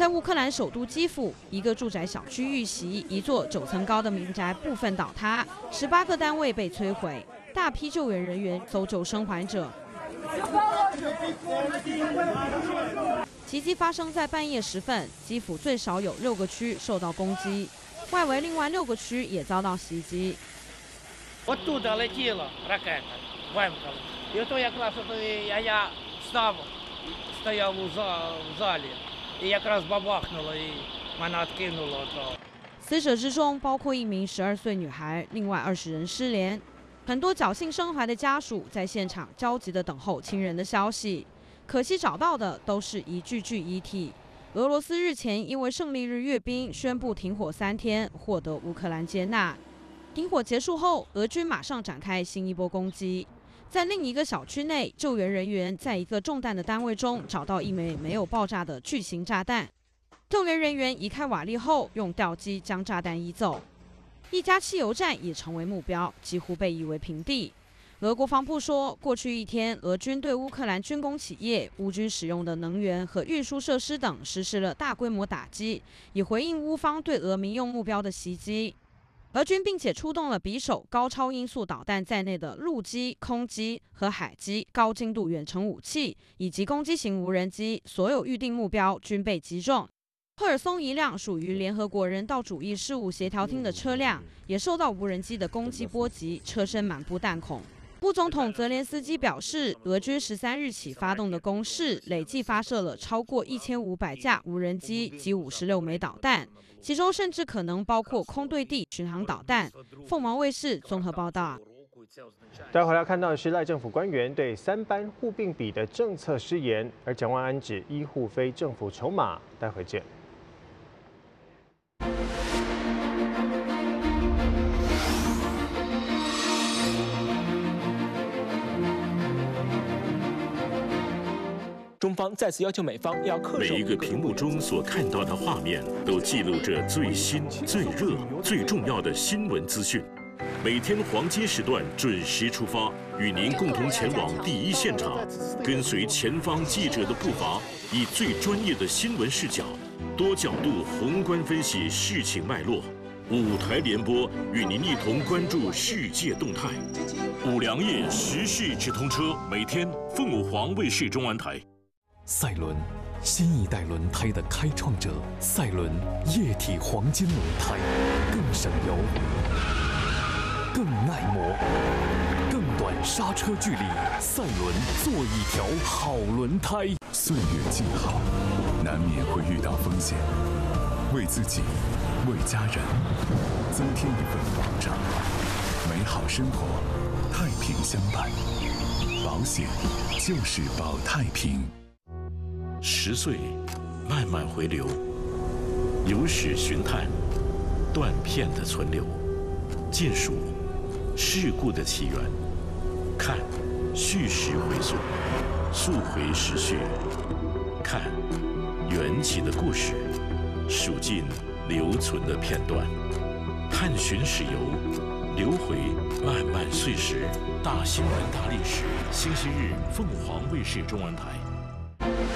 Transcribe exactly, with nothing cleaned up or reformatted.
在乌克兰首都基辅，一个住宅小区遇袭，一座九层高的民宅部分倒塌，十八个单位被摧毁，大批救援人员搜救生还者。袭击发生在半夜时分，基辅最少有六个区受到攻击，外围另外六个区也遭到袭击。 Оттуда летіла ракета, вимкнула. І ото якраз ото я, я став, стояв у залі, і якраз бабахнуло, і мене відкинуло ото. 死者之中包括一名十二岁女孩，另外二十人失联。很多侥幸生还的家属在现场焦急地等候亲人的消息，可惜找到的都是一具具遗体。俄罗斯日前因为胜利日阅兵宣布停火三天，获得乌克兰接纳。停火结束后，俄军马上展开新一波攻击。在另一个小区内，救援人员在一个中弹的单位中找到一枚没有爆炸的巨型炸弹。救援人员移开瓦砾后，用吊机将炸弹移走。一家汽油站也成为目标，几乎被夷为平地。俄国防部说，过去一天，俄军对乌克兰军工企业、乌军使用的能源和运输设施等实施了大规模打击，以回应乌方对俄民用目标的袭击。俄军并且出动了匕首、高超音速导弹在内的陆基、空基和海基高精度远程武器，以及攻击型无人机，所有预定目标均被击中。赫尔松一辆属于联合国人道主义事务协调厅的车辆也受到无人机的攻击波及，车身满布弹孔。副总统泽连斯基表示，俄军十三日起发动的攻势，累计发射了超过一千五百架无人机及五十六枚导弹，其中甚至可能包括空对地巡航导弹。凤毛卫视综合报道。 待会要看到的是赖政府官员对三班互并比的政策失言，而蒋万安指医护非政府筹码。待会见。 中方再次要求美方要恪守。 每一个屏幕中所看到的画面，都记录着最新、最热、最重要的新闻资讯。每天黄金时段准时出发，与您共同前往第一现场，跟随前方记者的步伐，以最专业的新闻视角，多角度宏观分析事情脉络。五台联播与您一同关注世界动态。五粮液时事直通车，每天凤舞凰卫视中文台。 赛伦，新一代轮胎的开创者。赛伦液体黄金轮胎，更省油，更耐磨，更短刹车距离。赛伦，做一条好轮胎。 岁月静好，难免会遇到风险，为自己，为家人，增添一份保障。美好生活，太平相伴。保险就是保太平。 十岁，慢慢回流，有史寻探，断片的存留，尽数事故的起源，看叙事回溯，溯回时序，看缘起的故事，数尽留存的片段，探寻史游，流回漫漫岁时，大新闻大历史。星期日，凤凰卫视中文台。